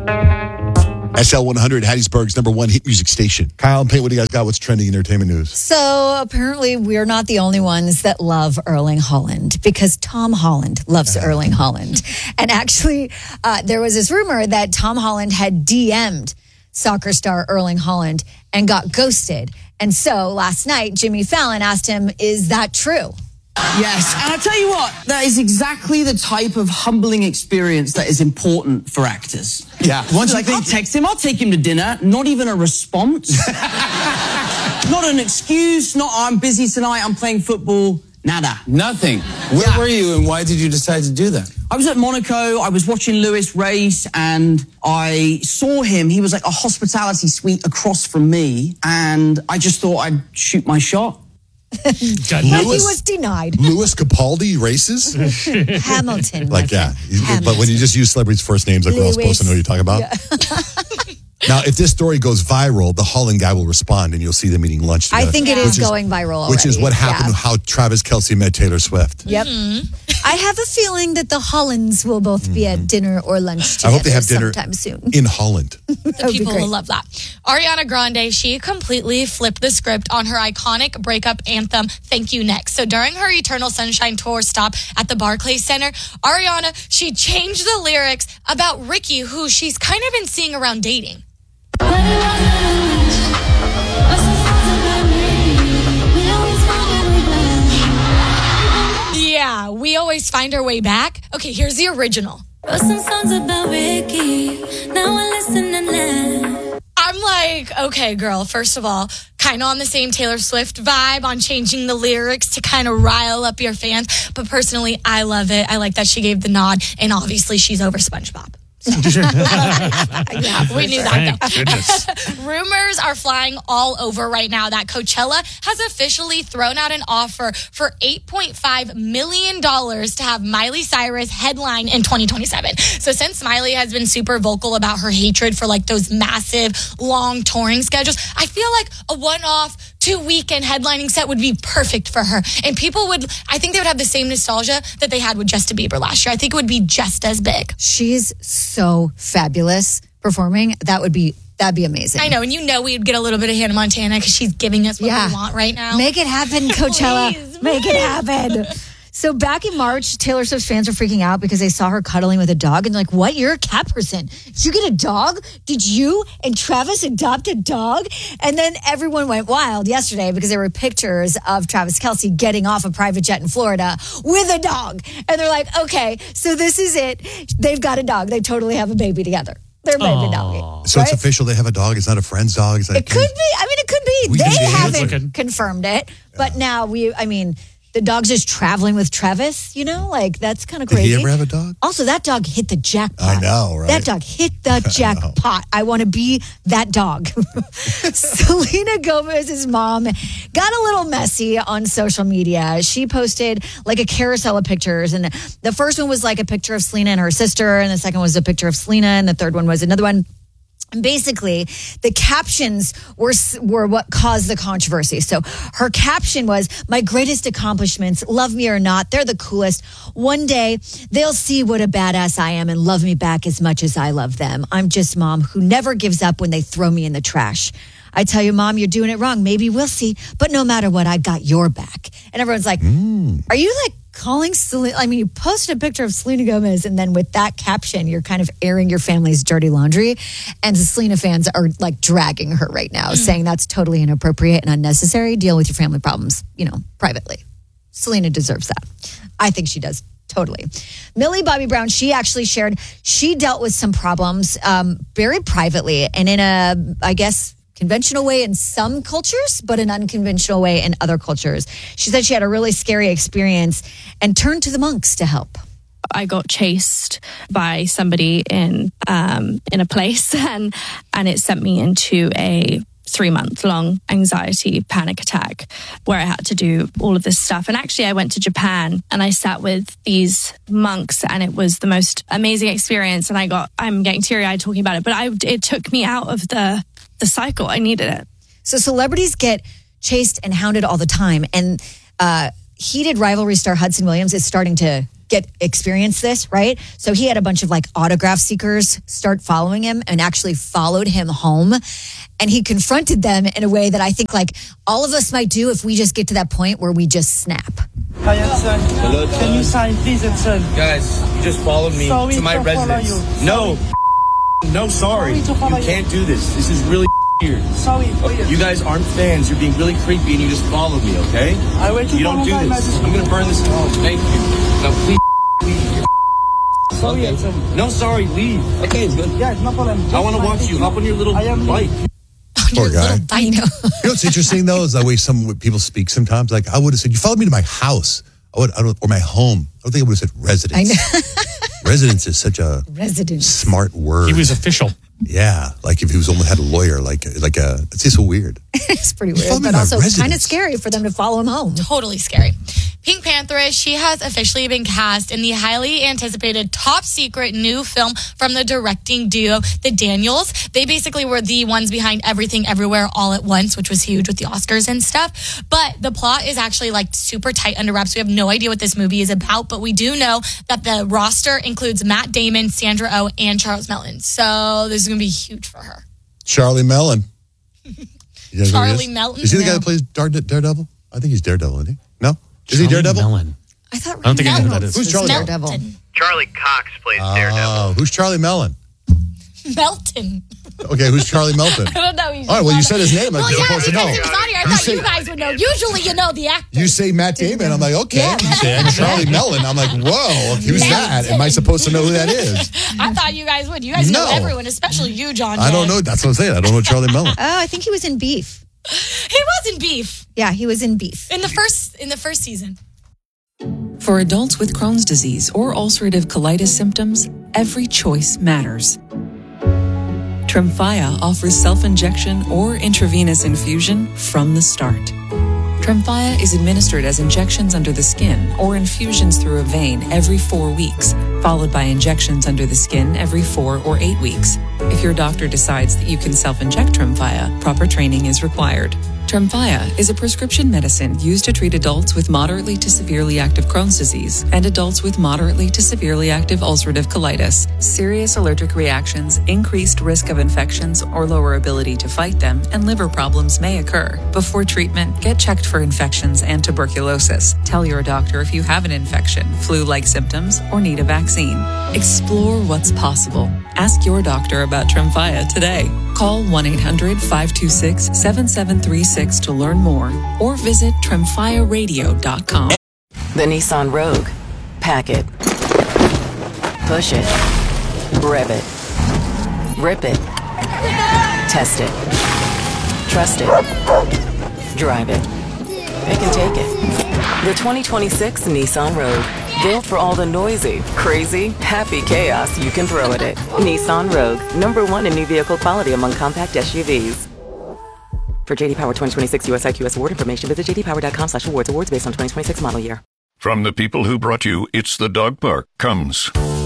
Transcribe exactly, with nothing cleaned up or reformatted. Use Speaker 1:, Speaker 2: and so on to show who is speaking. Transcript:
Speaker 1: S L one hundred, Hattiesburg's number one hit music station. Kyle and Payne, what do you guys got? What's trending in entertainment news?
Speaker 2: So apparently we're not the only ones that love Erling Haaland, because Tom Holland loves Erling Haaland. And actually, uh, there was this rumor that Tom Holland had D M'd soccer star Erling Haaland and got ghosted. And so last night, Jimmy Fallon asked him, is that true?
Speaker 3: Yes, and I'll tell you what, that is exactly the type of humbling experience that is important for actors.
Speaker 1: Yeah.
Speaker 3: Once like, I'll text him, I'll take him to dinner, not even a response. Not an excuse, not I'm busy tonight, I'm playing football, nada.
Speaker 4: Nothing. Where
Speaker 3: Yeah.
Speaker 4: were you and why did you decide to do that?
Speaker 3: I was at Monaco, I was watching Lewis race, and I saw him. He was like a hospitality suite across from me, and I just thought I'd shoot my shot.
Speaker 2: But he was denied.
Speaker 1: Lewis Capaldi races?
Speaker 2: Hamilton.
Speaker 1: Like, yeah.
Speaker 2: Hamilton.
Speaker 1: But when you just use celebrities' first names, like we're all supposed to know what you're talking about.
Speaker 2: Yeah.
Speaker 1: Now, if this story goes viral, the Holland guy will respond and you'll see them eating lunch together.
Speaker 2: I think it
Speaker 1: Which
Speaker 2: is going viral already.
Speaker 1: Which is what happened,
Speaker 2: Yeah.
Speaker 1: how Travis Kelce met Taylor Swift.
Speaker 2: Yep. I have a feeling that the Hollands will both be at dinner or lunch together
Speaker 1: I hope they have dinner
Speaker 2: sometime soon.
Speaker 1: in Holland.
Speaker 5: The people will love that. Ariana Grande, she completely flipped the script on her iconic breakup anthem, Thank You Next. So during her Eternal Sunshine tour stop at the Barclays Center, Ariana, she changed the lyrics about Ricky, who she's kind of been seeing around dating. Yeah, we always find our way back. Okay, here's the original. I'm like, okay, girl, first of all, kind of on the same Taylor Swift vibe on changing the lyrics to kind of rile up your fans. But personally, I love it. I like that she gave the nod, and obviously she's over SpongeBob. So. Yeah, we knew that.
Speaker 6: Thank goodness.
Speaker 5: Rumors are flying all over right now that Coachella has officially thrown out an offer for eight point five million dollars to have Miley Cyrus headline in twenty twenty-seven. So since Miley has been super vocal about her hatred for like those massive long touring schedules, I feel like a one-off two weekend headlining set would be perfect for her. And people would, I think they would have the same nostalgia that they had with Justin Bieber last year. I think it would be just as big.
Speaker 2: She's so fabulous performing. That would be, that'd be amazing.
Speaker 5: I know. And you know, we'd get a little bit of Hannah Montana because she's giving us what
Speaker 2: Yeah.
Speaker 5: we want right now.
Speaker 2: Make it happen, Coachella.
Speaker 5: Please,
Speaker 2: Make it happen. So back in March, Taylor Swift's fans were freaking out because they saw her cuddling with a dog. And they're like, what? You're a cat person. Did you get a dog? Did you and Travis adopt a dog? And then everyone went wild yesterday because there were pictures of Travis Kelce getting off a private jet in Florida with a dog. And they're like, okay, so this is it. They've got a dog. They totally have a baby together. They're baby doggy.
Speaker 1: So
Speaker 2: right?
Speaker 1: it's official. They have a dog. It's not a friend's dog. It's not
Speaker 2: It could be. I mean, it could be.
Speaker 1: We
Speaker 2: They
Speaker 1: can-
Speaker 2: haven't
Speaker 6: looking.
Speaker 2: confirmed it. But now we, I mean, the dog's just traveling with Travis, you know? Like, that's kind of
Speaker 1: Did
Speaker 2: crazy.
Speaker 1: he ever have a dog?
Speaker 2: Also, that dog hit the jackpot.
Speaker 1: I know, right?
Speaker 2: That dog hit the jackpot. I want to be that dog. Selena Gomez's mom got a little messy on social media. She posted like a carousel of pictures. And the first one was like a picture of Selena and her sister. And the second was a picture of Selena. And the third one was another one. And basically, the captions were were what caused the controversy. So her caption was, my greatest accomplishments, love me or not, they're the coolest. One day, they'll see what a badass I am and love me back as much as I love them. I'm just mom who never gives up when they throw me in the trash. I tell you, mom, you're doing it wrong. Maybe we'll see. But no matter what, I got your back. And everyone's like, mm. Are you like calling Selena? I mean, you posted a picture of Selena Gomez, and then with that caption, you're kind of airing your family's dirty laundry. And the Selena fans are like dragging her right now, mm. saying that's totally inappropriate and unnecessary. Deal with your family problems, you know, privately. Selena deserves that. I think she does. Totally. Millie Bobby Brown, she actually shared, she dealt with some problems um, very privately and in a, I guess, conventional way in some cultures, but an unconventional way in other cultures. She said she had a really scary experience and turned to the monks to help.
Speaker 7: I got chased by somebody in um, in a place, and and it sent me into a three month long anxiety panic attack where I had to do all of this stuff. And actually, I went to Japan and I sat with these monks, and it was the most amazing experience. And I got I'm getting teary eyed talking about it, but I it took me out of the the cycle. I needed it.
Speaker 2: So celebrities get chased and hounded all the time. And uh, heated rivalry star Hudson Williams is starting to get experience this, right? So he had a bunch of like autograph seekers start following him and actually followed him home. And he confronted them in a way that I think like all of us might do if we just get to that point where we just snap.
Speaker 6: Hi, Edson.
Speaker 8: Hello,
Speaker 6: Can you sign, please, Edson?
Speaker 8: Guys, you just followed me
Speaker 6: Sorry
Speaker 8: to my
Speaker 6: to follow
Speaker 8: residence.
Speaker 6: you.
Speaker 8: No, no, sorry.
Speaker 6: Sorry to
Speaker 8: You
Speaker 6: follow you.
Speaker 8: can't do this. This is really weird.
Speaker 6: Sorry, please.
Speaker 8: You guys aren't fans. You're being really creepy, and you just followed me. Okay?
Speaker 6: I wait
Speaker 8: You don't do
Speaker 6: for
Speaker 8: this.
Speaker 6: my
Speaker 8: I'm gonna burn this home. Thank you. Now please leave.
Speaker 6: Sorry,
Speaker 8: Okay.
Speaker 6: Edson.
Speaker 8: No, sorry. Leave. Okay, it's good.
Speaker 6: Yeah, no problem.
Speaker 8: I want to watch you. Hop on your little
Speaker 6: I am
Speaker 8: bike.
Speaker 1: Poor guy.
Speaker 2: I know.
Speaker 1: You know what's interesting though is the way some people speak sometimes. Like I would have said, "You followed me to my house," I would, I don't, or my home. I don't think I would have said residence.
Speaker 2: I know.
Speaker 1: Residence is such a
Speaker 2: Residence.
Speaker 1: smart word.
Speaker 9: He was official.
Speaker 1: Yeah, like if he was only had a lawyer, like like a. It's just so weird.
Speaker 2: It's pretty
Speaker 1: Follow
Speaker 2: weird,
Speaker 1: me
Speaker 2: but
Speaker 1: to my
Speaker 2: also kind of
Speaker 1: residence.
Speaker 2: scary for them to follow him home.
Speaker 5: Totally scary. Pink Pantheress, she has officially been cast in the highly anticipated top secret new film from the directing duo, the Daniels. They basically were the ones behind Everything Everywhere All at Once, which was huge with the Oscars and stuff. But the plot is actually like super tight under wraps. We have no idea what this movie is about, but we do know that the roster includes Matt Damon, Sandra Oh, and Charles Melton. So this is going to be huge for her.
Speaker 1: Charlie Mellon. You guys know who he
Speaker 5: Charlie
Speaker 1: is?
Speaker 5: Melton?
Speaker 1: Is he the guy
Speaker 5: No.
Speaker 1: that plays Dare- Daredevil? I think he's Daredevil, isn't he? No? Is he
Speaker 9: Charlie
Speaker 1: Daredevil?
Speaker 9: Mellon.
Speaker 2: I thought
Speaker 9: I don't think I know who that is.
Speaker 1: Who's Charlie
Speaker 2: Daredevil?
Speaker 5: Melton.
Speaker 10: Charlie Cox plays Daredevil.
Speaker 1: Oh, who's Charlie Mellon?
Speaker 5: Melton.
Speaker 1: Okay, who's Charlie Melton?
Speaker 5: I don't know. He's
Speaker 1: All right, well, you said his name.
Speaker 5: Well,
Speaker 1: I'm
Speaker 5: yeah,
Speaker 1: supposed to
Speaker 5: because
Speaker 1: know.
Speaker 5: he was on here. I
Speaker 1: You
Speaker 5: thought
Speaker 1: say-
Speaker 5: you guys would know. Usually you know the actor.
Speaker 1: You say Matt Damon, I'm like, okay.
Speaker 2: Yeah,
Speaker 1: You say
Speaker 2: Matt
Speaker 1: Charlie Mellon, I'm like, whoa, who's that? Am I supposed to know who that is?
Speaker 5: I thought you guys would. You guys know
Speaker 1: No.
Speaker 5: everyone, especially you, John.
Speaker 1: I don't
Speaker 5: Jay.
Speaker 1: know. That's what I'm saying. I don't know Charlie Mellon.
Speaker 2: Oh, I think he was in Beef.
Speaker 5: He was in Beef
Speaker 2: Yeah, he was in Beef.
Speaker 5: in the first in the first season.
Speaker 11: For adults with Crohn's disease or ulcerative colitis symptoms, every choice matters. Tremfya offers self-injection or intravenous infusion from the start. Tremfya is administered as injections under the skin or infusions through a vein every four weeks, followed by injections under the skin every four or eight weeks. If your doctor decides that you can self-inject Tremfya, proper training is required. Tremfya is a prescription medicine used to treat adults with moderately to severely active Crohn's disease and adults with moderately to severely active ulcerative colitis. Serious allergic reactions, increased risk of infections or lower ability to fight them, and liver problems may occur. Before treatment, get checked for infections and tuberculosis. Tell your doctor if you have an infection, flu-like symptoms, or need a vaccine. Explore what's possible. Ask your doctor about Tremfya today. Call one eight hundred five two six seven seven three six to learn more or visit tremfya radio dot com.
Speaker 12: The Nissan Rogue. Pack it. Push it. Rev it. Rip it. Test it. Trust it. Drive it. Pick and take it. The twenty twenty-six Nissan Rogue. Built for all the noisy, crazy, happy chaos you can throw at it. Nissan Rogue. Number one in new vehicle quality among compact S U Vs. For J D Power twenty twenty-six U S I Q S award information, visit j d power dot com slash awards. Awards based on twenty twenty-six model year.
Speaker 13: From the people who brought you It's the Dog Park comes